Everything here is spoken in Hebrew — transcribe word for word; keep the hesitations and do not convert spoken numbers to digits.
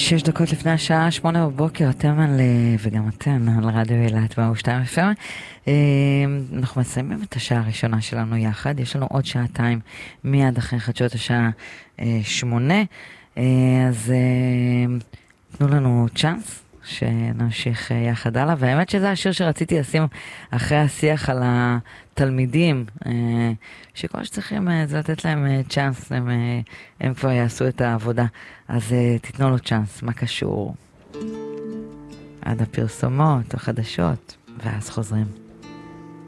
שש דקות לפני השעה, שמונה בבוקר, אתם על, וגם אתן על רדיו אילת מאה ושתיים אף אם. אנחנו מסיימים את השעה הראשונה שלנו יחד, יש לנו עוד שעתיים מיד אחרי חדשות השעה שמונה, אז תנו לנו צ'אנס שנמשיך יחד הלאה, והאמת שזה השיר שרציתי לשים אחרי השיח על התלמידים, שכל שצריכים זה לתת להם צ'אנס, הם, הם כבר יעשו את העבודה, אז תתנו לו צ'אנס, מה קשור? עד הפרסומות, החדשות, ואז חוזרים.